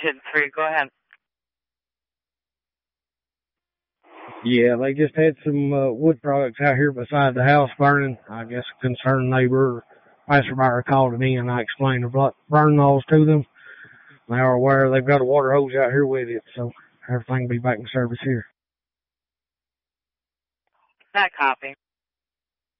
10-3, go ahead. Yeah, they just had some wood products out here beside the house burning. I guess a concerned neighbor, passerby called it in. I explained the burn laws to them. They are aware they've got a water hose out here with it, so everything will be back in service here. That copy.